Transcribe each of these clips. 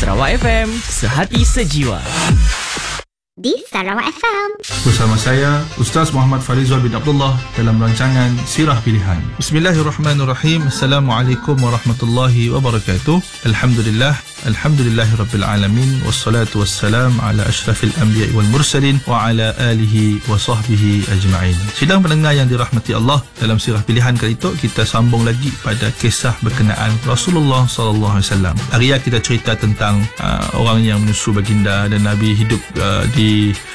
Sarawak FM, sehati sejiwa. Di Sarawak FM. Bersama saya, Ustaz Muhammad Farizal bin Abdullah dalam rancangan Sirah Pilihan. Bismillahirrahmanirrahim. Assalamualaikum warahmatullahi wabarakatuh. Alhamdulillahirabbil alamin, wassalatu wassalam ala asyrafil anbiya'i wal mursalin wa ala alihi wa sahbihi ajma'in. Sidang pendengar yang dirahmati Allah, dalam Sirah Pilihan kali itu kita sambung lagi pada kisah berkenaan Rasulullah sallallahu alaihi wasallam. Hari ini kita cerita tentang orang yang menyusu baginda dan Nabi hidup di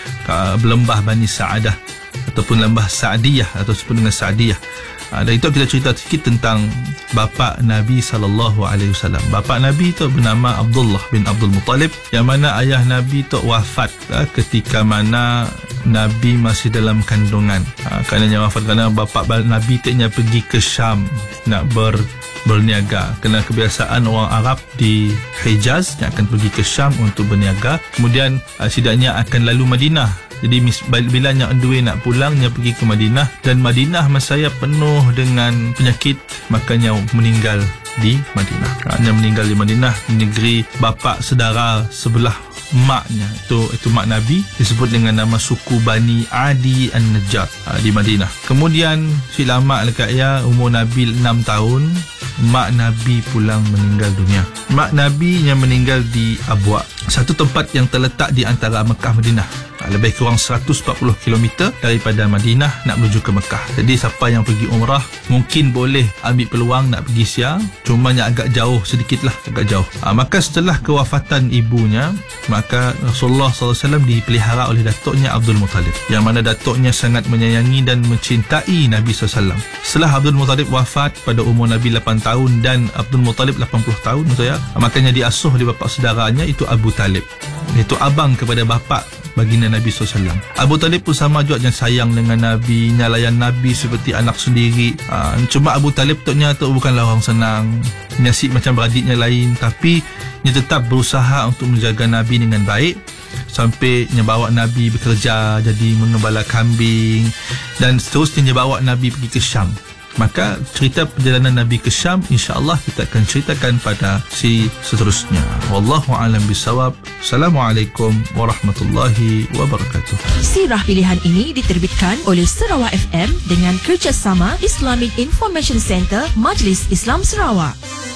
lembah Bani Sa'adah ataupun lembah Sa'diyah atau disebut dengan Sa'diyah. Dan itu kita cerita sikit tentang bapa Nabi SAW. Bapa Nabi itu bernama Abdullah bin Abdul Muttalib, yang mana ayah Nabi itu wafat ketika mana Nabi masih dalam kandungan. Kerana wafat kerana bapa Nabi taknya pergi ke Syam nak berniaga. Kerana kebiasaan orang Arab di Hijaz yang akan pergi ke Syam untuk berniaga, kemudian sidaknya akan lalu Madinah. Jadi bila nya on the way nak pulang, nya pergi ke Madinah, dan Madinah masa saya penuh dengan penyakit, makanya meninggal di Madinah. Nya meninggal di Madinah, negeri bapa saudara sebelah maknya, itu mak Nabi, disebut dengan nama suku Bani Adi An-Najjar di Madinah. Kemudian si lama dekat ya, umur Nabi 6 tahun, mak Nabi pulang meninggal dunia. Mak Nabi yang meninggal di Abwa, satu tempat yang terletak di antara Mekah Madinah. Lebih kurang 140 km daripada Madinah nak menuju ke Mekah. Jadi siapa yang pergi umrah mungkin boleh ambil peluang nak pergi siang, cuma yang agak jauh sedikit lah, agak jauh. Maka setelah kewafatan ibunya, maka Rasulullah SAW dipelihara oleh datuknya Abdul Muttalib, yang mana datuknya sangat menyayangi dan mencintai Nabi SAW. Setelah Abdul Muttalib wafat pada umur Nabi 8 tahun dan Abdul Muttalib 80 tahun saya, makanya diasuh oleh bapa saudaranya, itu Abu Talib, iaitu abang kepada bapa baginda Nabi SAW. Abu Talib pun sama juga yang sayang dengan Nabi, nyalayan Nabi seperti anak sendiri. Cuma Abu Talib tu bukanlah orang senang, nyasik macam beradiknya lain, tapi dia tetap berusaha untuk menjaga Nabi dengan baik, sampai dia bawa Nabi bekerja jadi mengembala kambing, dan seterusnya dia bawa Nabi pergi ke Syam. Maka cerita perjalanan Nabi ke Syam insya-Allah kita akan ceritakan pada seterusnya. Wallahu a'lam bisawab. Assalamualaikum warahmatullahi wabarakatuh. Sirah Pilihan ini diterbitkan oleh Sarawak FM dengan kerjasama Islamic Information Center Majlis Islam Sarawak.